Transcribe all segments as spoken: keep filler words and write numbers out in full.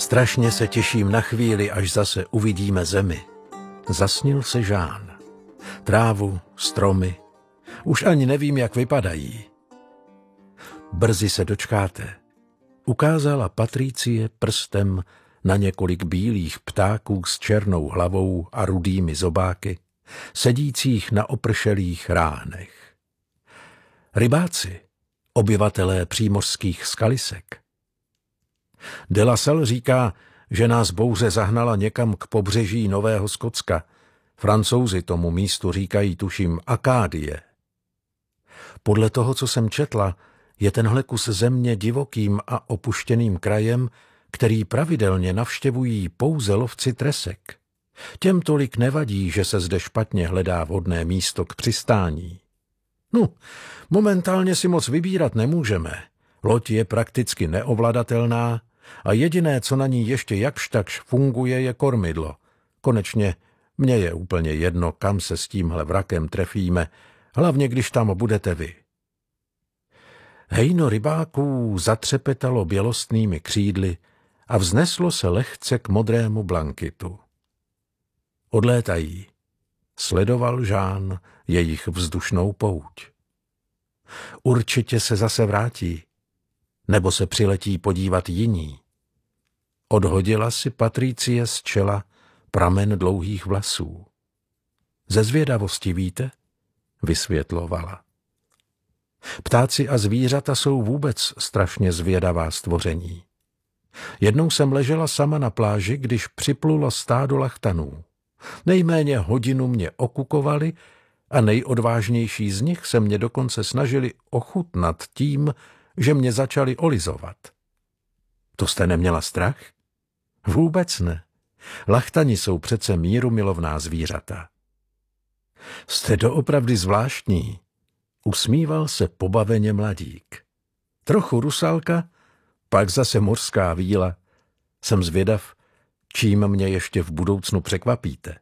Strašně se těším na chvíli, až zase uvidíme zemi. Zasnil se Jean. Trávu, stromy. Už ani nevím, jak vypadají. Brzy se dočkáte. Ukázala Patricie prstem na několik bílých ptáků s černou hlavou a rudými zobáky, sedících na opršelých ránech. Rybáci, obyvatelé přímořských skalisek. De La Salle říká, že nás bouře zahnala někam k pobřeží Nového Skotska. Francouzi tomu místu říkají, tuším, Akádie. Podle toho, co jsem četla, je tenhle kus země divokým a opuštěným krajem, který pravidelně navštěvují pouze lovci tresek. Těm tolik nevadí, že se zde špatně hledá vhodné místo k přistání. No, momentálně si moc vybírat nemůžeme. Loď je prakticky neovladatelná a jediné, co na ní ještě jakž takž funguje, je kormidlo. Konečně mně je úplně jedno, kam se s tímhle vrakem trefíme, hlavně když tam budete vy. Hejno rybáků zatřepetalo bělostnými křídly a vzneslo se lehce k modrému blankitu. Odlétají. Sledoval Jean jejich vzdušnou pouť. Určitě se zase vrátí, nebo se přiletí podívat jiní. Odhodila si Patricie z čela pramen dlouhých vlasů. Ze zvědavosti, víte? Vysvětlovala. Ptáci a zvířata jsou vůbec strašně zvědavá stvoření. Jednou jsem ležela sama na pláži, když připlulo stádo lachtanů. Nejméně hodinu mě okukovali a nejodvážnější z nich se mě dokonce snažili ochutnat tím, že mě začali olizovat. To jste neměla strach? Vůbec ne. Lachtani jsou přece mírumilovná zvířata. Jste doopravdy zvláštní, usmíval se pobaveně mladík. Trochu rusálka, pak zase mořská víla. Jsem zvědav, čím mě ještě v budoucnu překvapíte.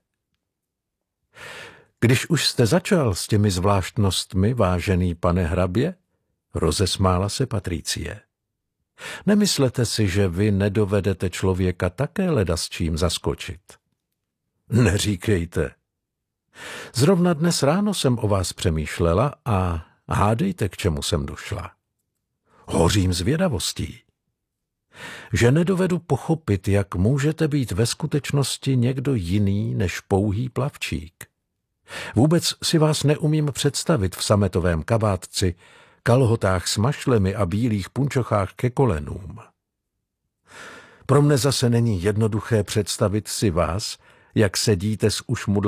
Když už jste začal s těmi zvláštnostmi, vážený pane hrabě, rozesmála se Patricie. Nemyslete si, že vy nedovedete člověka také leda s čím zaskočit? Neříkejte. Zrovna dnes ráno jsem o vás přemýšlela a hádejte, k čemu jsem došla. Hořím zvědavostí. Že nedovedu pochopit, jak můžete být ve skutečnosti někdo jiný než pouhý plavčík. Vůbec si vás neumím představit v sametovém kabátci, kalhotách s mašlemi a bílých punčochách ke kolenům. Pro mne zase není jednoduché představit si vás, jak sedíte s ušmudlou